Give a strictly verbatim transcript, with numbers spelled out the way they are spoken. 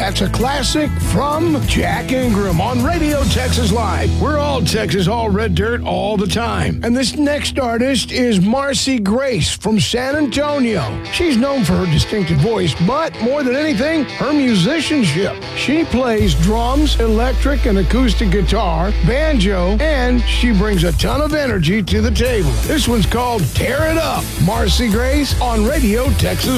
That's a classic from Jack Ingram on Radio Texas Live. We're all Texas, all red dirt, all the time. And this next artist is Marcy Grace from San Antonio. She's known for her distinctive voice, but more than anything, her musicianship. She plays drums, electric and acoustic guitar, banjo, and she brings a ton of energy to the table. This one's called Tear It Up. Marcy Grace on Radio Texas